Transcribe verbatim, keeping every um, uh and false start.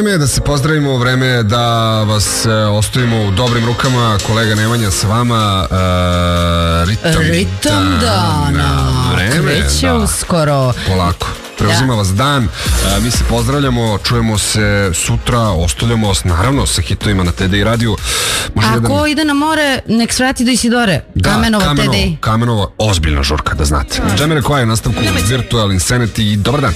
vreme je da se pozdravimo, vreme je da vas ostavimo u dobrim rukama. Kolega Nemanja sa vama. Uh, ritam, ritam dana. Vreme, kreće da. uskoro. Polako. Preuzima da. vas dan. Uh, mi se pozdravljamo, čujemo se sutra, ostavljamo vas naravno sa hitovima na T D I radiju. Može Ako jedan... ide na more, nek svrati do Isidore. Da, Kamenovo, Kamenovo, T D I. Kamenovo, ozbiljna žurka, da znate. Džemere koja je nastavku Virtual Insanity i dobar dan.